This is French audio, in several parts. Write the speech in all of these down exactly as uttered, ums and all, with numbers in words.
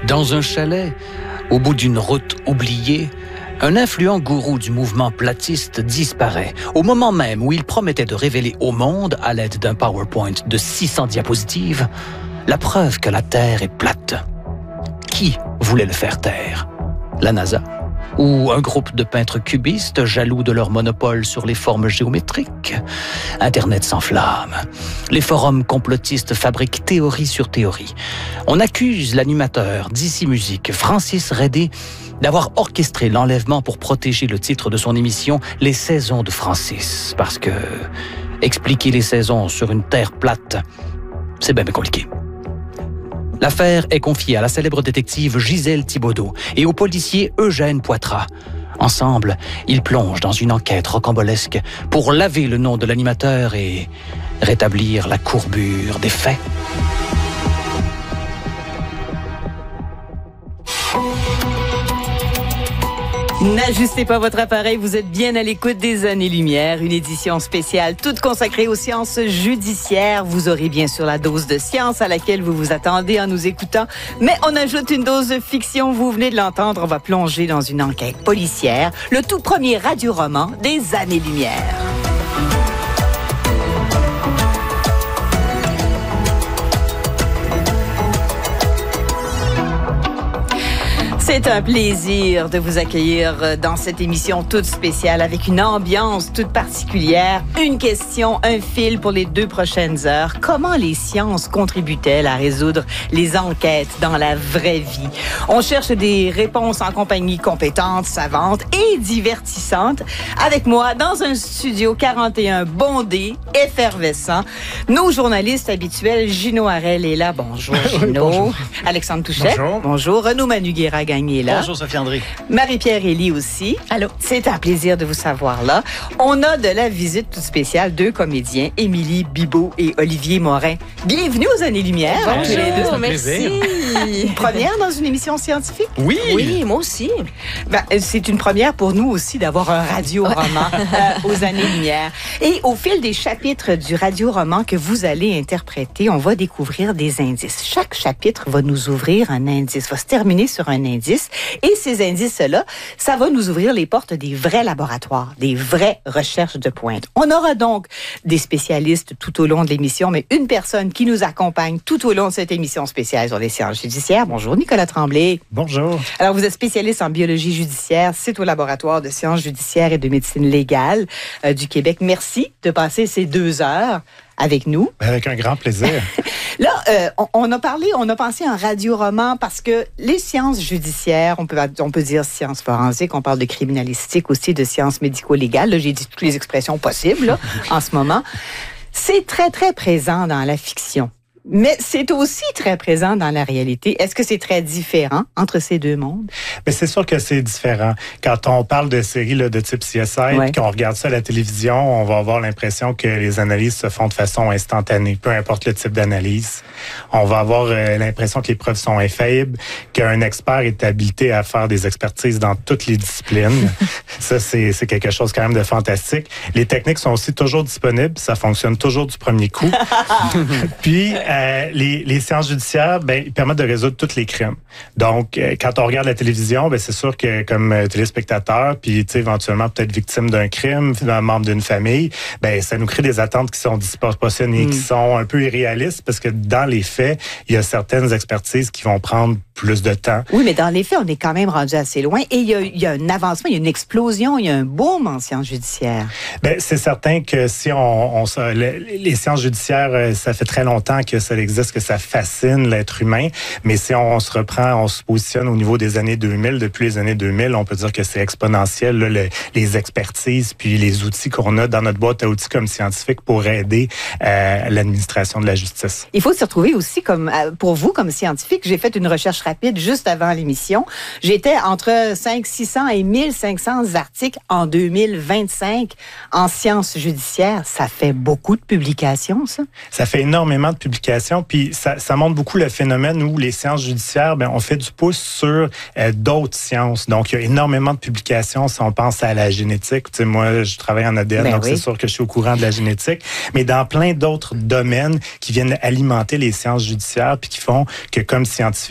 Dans un chalet, au bout d'une route oubliée, un influent gourou du mouvement platiste disparaît au moment même où il promettait de révéler au monde, à l'aide d'un PowerPoint de six cents diapositives, la preuve que la Terre est plate. Qui voulait le faire taire? La NASA? Ou un groupe de peintres cubistes jaloux de leur monopole sur les formes géométriques? Internet s'enflamme. Les forums complotistes fabriquent théorie sur théorie. On accuse l'animateur d'I C I Musique, Francis Redé, d'avoir orchestré l'enlèvement pour protéger le titre de son émission « Les saisons de Francis ». Parce que expliquer les saisons sur une terre plate, c'est bien compliqué. L'affaire est confiée à la célèbre détective Gisèle Thibodeau et au policier Eugène Poitras. Ensemble, ils plongent dans une enquête rocambolesque pour laver le nom de l'animateur et rétablir la courbure des faits. N'ajustez pas votre appareil, vous êtes bien à l'écoute des Années-Lumière, une édition spéciale toute consacrée aux sciences judiciaires. Vous aurez bien sûr la dose de science à laquelle vous vous attendez en nous écoutant, mais on ajoute une dose de fiction, vous venez de l'entendre, on va plonger dans une enquête policière, le tout premier radio-roman des Années-Lumière. C'est un plaisir de vous accueillir dans cette émission toute spéciale avec une ambiance toute particulière. Une question, un fil pour les deux prochaines heures. Comment les sciences contribuent-elles à résoudre les enquêtes dans la vraie vie? On cherche des réponses en compagnie compétente, savante et divertissante. Avec moi, dans un studio quarante et un bondé, effervescent, nos journalistes habituels, Gino Harel est là. Bonjour, Gino. Oui, bonjour. Alexandre Touchet. Bonjour. Bonjour. Renaud Manu-Guéraga est là. Bonjour Sophie André. Marie-Pierre Elie aussi. Allô. C'est un plaisir de vous savoir là. On a de la visite toute spéciale deux comédiens, Émilie Bibeau et Olivier Morin. Bienvenue aux Années-Lumière. Bonjour, tous les deux. merci. Une première dans une émission scientifique? Oui. Oui, moi aussi. Ben, c'est une première pour nous aussi d'avoir un radio-roman euh, aux Années-Lumière. Et au fil des chapitres du radio-roman que vous allez interpréter, on va découvrir des indices. Chaque chapitre va nous ouvrir un indice, va se terminer sur un indice. Et ces indices-là, ça va nous ouvrir les portes des vrais laboratoires, des vraies recherches de pointe. On aura donc des spécialistes tout au long de l'émission, mais une personne qui nous accompagne tout au long de cette émission spéciale sur les sciences judiciaires. Bonjour, Nicolas Tremblay. Bonjour. Alors, vous êtes spécialiste en biologie judiciaire, c'est au laboratoire de sciences judiciaires et de médecine légale euh, du Québec. Merci de passer ces deux heures avec nous. Avec un grand plaisir. Là, euh, on, on a parlé, on a pensé un radio-roman parce que les sciences judiciaires, on peut, on peut dire sciences forensiques, on parle de criminalistique aussi, de sciences médico-légales. Là, j'ai dit toutes les expressions possibles là, en ce moment. C'est très, très présent dans la fiction. Mais c'est aussi très présent dans la réalité. Est-ce que c'est très différent entre ces deux mondes? Mais c'est sûr que c'est différent. Quand on parle de séries là, de type C S I, ouais. puis qu'on regarde ça à la télévision, on va avoir l'impression que les analyses se font de façon instantanée, peu importe le type d'analyse. On va avoir euh, l'impression que les preuves sont infaillibles, qu'un expert est habilité à faire des expertises dans toutes les disciplines. Ça, c'est, c'est quelque chose quand même de fantastique. Les techniques sont aussi toujours disponibles. Ça fonctionne toujours du premier coup. Puis, Euh, les, les sciences judiciaires, ben, ils permettent de résoudre tous les crimes. Donc, euh, quand on regarde la télévision, ben, c'est sûr que comme euh, téléspectateur, puis éventuellement peut-être victime d'un crime, un membre d'une famille, ben, ça nous crée des attentes qui sont disproportionnées, mm. qui sont un peu irréalistes, parce que dans les faits, il y a certaines expertises qui vont prendre plus de temps. Oui, mais dans les faits, on est quand même rendu assez loin. Et il y a, il y a un avancement, il y a une explosion, il y a un boom en sciences judiciaires. Ben, c'est certain que si on, on les, les sciences judiciaires, ça fait très longtemps que ça existe, que ça fascine l'être humain. Mais si on, on se reprend, on se positionne au niveau des années deux mille, depuis les années deux mille, on peut dire que c'est exponentiel, là, le, les expertises puis les outils qu'on a dans notre boîte à outils comme scientifiques pour aider euh, l'administration de la justice. Il faut se retrouver aussi comme, pour vous, comme scientifique, j'ai fait une recherche rapide juste avant l'émission. J'étais entre cinq cents, six cents et mille cinq cents articles en deux mille vingt-cinq en sciences judiciaires. Ça fait beaucoup de publications, ça? Ça fait énormément de publications. Puis ça, ça montre beaucoup le phénomène où les sciences judiciaires, ben, on fait du pouce sur euh, d'autres sciences. Donc, il y a énormément de publications si on pense à la génétique. Tu sais, moi, je travaille en A D N, ben donc oui. C'est sûr que je suis au courant de la génétique. Mais dans plein d'autres domaines qui viennent alimenter les sciences judiciaires puis qui font que, comme scientifique, on doit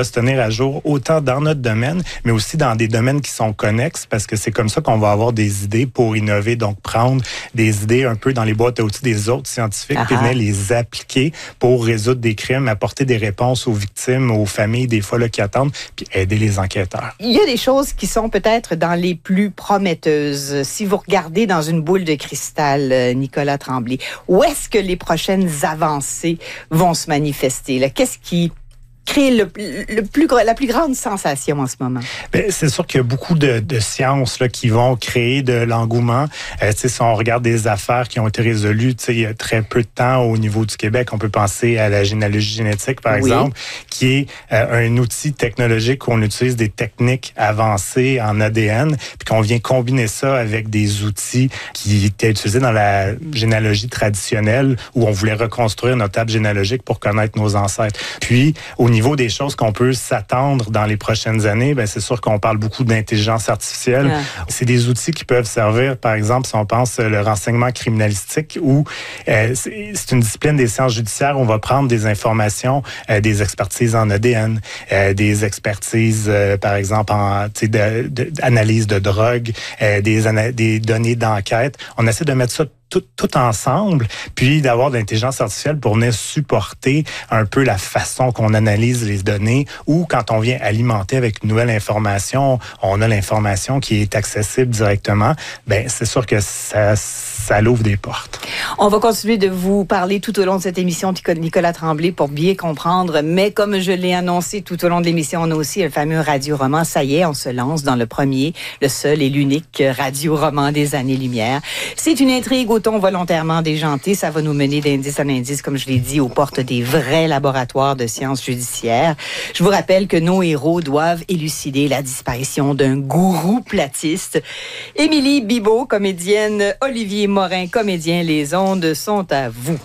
se tenir à jour autant dans notre domaine, mais aussi dans des domaines qui sont connexes, parce que c'est comme ça qu'on va avoir des idées pour innover, donc prendre des idées un peu dans les boîtes à outils des autres scientifiques, puis venir les appliquer pour résoudre des crimes, apporter des réponses aux victimes, aux familles, des fois, là, qui attendent, puis aider les enquêteurs. Il y a des choses qui sont peut-être dans les plus prometteuses. Si vous regardez dans une boule de cristal, Nicolas Tremblay, où est-ce que les prochaines avancées vont se manifester? Là? Qu'est-ce qui crée le, le plus, la plus grande sensation en ce moment? Bien, c'est sûr qu'il y a beaucoup de, de sciences là, qui vont créer de l'engouement. Euh, si on regarde des affaires qui ont été résolues il y a très peu de temps au niveau du Québec, on peut penser à la généalogie génétique, par oui. exemple, qui est euh, un outil technologique où on utilise des techniques avancées en A D N, puis qu'on vient combiner ça avec des outils qui étaient utilisés dans la généalogie traditionnelle, où on voulait reconstruire notre arbre généalogique pour connaître nos ancêtres. Puis, au Au niveau des choses qu'on peut s'attendre dans les prochaines années, ben c'est sûr qu'on parle beaucoup d'intelligence artificielle. Yeah. C'est des outils qui peuvent servir, par exemple, si on pense le renseignement criminalistique, où euh, c'est, c'est une discipline des sciences judiciaires où on va prendre des informations, euh, des expertises en A D N, euh, des expertises, euh, par exemple, en de, de, d'analyse de drogue, euh, des, ana- des données d'enquête. On essaie de mettre ça Tout, tout ensemble, puis d'avoir de l'intelligence artificielle pour venir supporter un peu la façon qu'on analyse les données, ou quand on vient alimenter avec une nouvelle information, on a l'information qui est accessible directement, ben c'est sûr que ça, ça l'ouvre des portes. On va continuer de vous parler tout au long de cette émission, Nicolas Tremblay, pour bien comprendre, mais comme je l'ai annoncé tout au long de l'émission, on a aussi un fameux radio-roman. Ça y est, on se lance dans le premier, le seul et l'unique radio-roman des années-lumière. C'est une intrigue au ton volontairement déjanté. Ça va nous mener d'indice en indice, comme je l'ai dit, aux portes des vrais laboratoires de sciences judiciaires. Je vous rappelle que nos héros doivent élucider la disparition d'un gourou platiste. Émilie Bibeau, comédienne, Olivier Morin, comédien, les ondes sont à vous.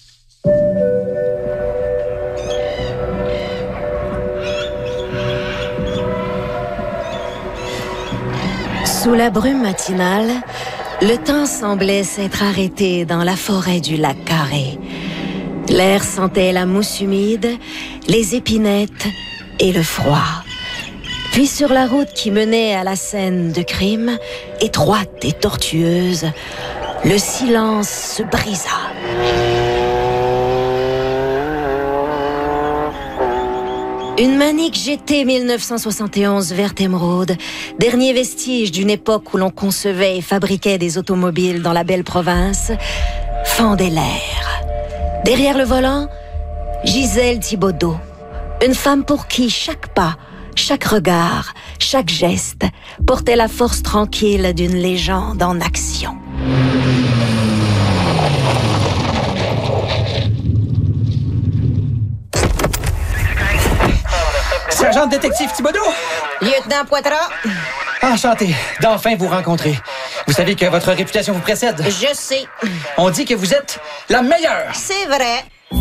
Sous la brume matinale, le temps semblait s'être arrêté dans la forêt du lac Carré. L'air sentait la mousse humide, les épinettes et le froid. Puis sur la route qui menait à la scène de crime, étroite et tortueuse, le silence se brisa. Une Manic G T mille neuf cent soixante et onze verte émeraude, dernier vestige d'une époque où l'on concevait et fabriquait des automobiles dans la belle province, fendait l'air. Derrière le volant, Gisèle Thibodeau, une femme pour qui chaque pas, chaque regard, chaque geste portait la force tranquille d'une légende en action. Sergent détective Thibodeau! Lieutenant Poitras! Enchanté d'enfin vous rencontrer. Vous savez que votre réputation vous précède. Je sais. On dit que vous êtes la meilleure. C'est vrai.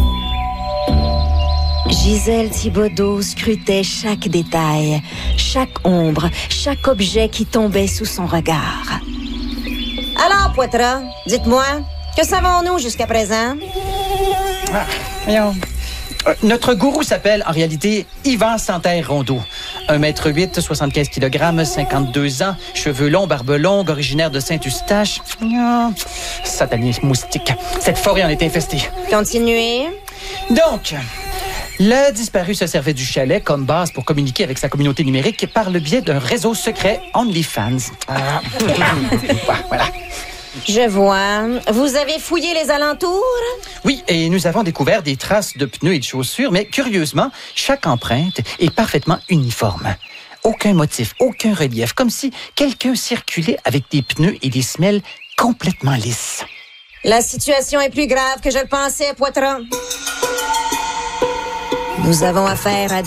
Gisèle Thibodeau scrutait chaque détail, chaque ombre, chaque objet qui tombait sous son regard. Alors, Poitras, dites-moi, que savons-nous jusqu'à présent? Ah, voyons. Euh, notre gourou s'appelle, en réalité, Yvan Santerre-Rondeau. un mètre huit, soixante-quinze kilogrammes, cinquante-deux ans, cheveux longs, barbe longue, originaire de Saint-Eustache. Oh, satané moustique. Cette forêt en est infestée. Continuez. Donc, le disparu se servait du chalet comme base pour communiquer avec sa communauté numérique par le biais d'un réseau secret OnlyFans. Ah. Voilà. Je vois. Vous avez fouillé les alentours? Oui, et nous avons découvert des traces de pneus et de chaussures, mais curieusement, chaque empreinte est parfaitement uniforme. Aucun motif, aucun relief, comme si quelqu'un circulait avec des pneus et des semelles complètement lisses. La situation est plus grave que je le pensais, Poitras. Nous avons affaire à